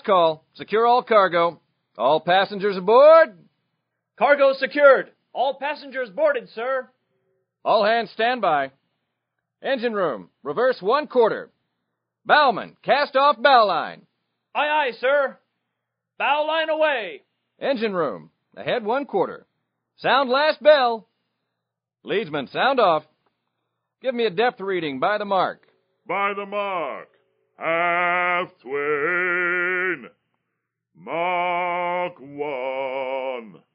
call. Secure all cargo. All passengers aboard. Cargo secured. All passengers boarded, sir. All hands stand by. Engine room, reverse 1/4. Bowman, cast off bow line. Aye, aye, sir. Bow line away. Engine room, ahead 1/4. Sound last bell. Leadsman, sound off. Give me a depth reading by the mark. By the mark. Half twain. Mark 1.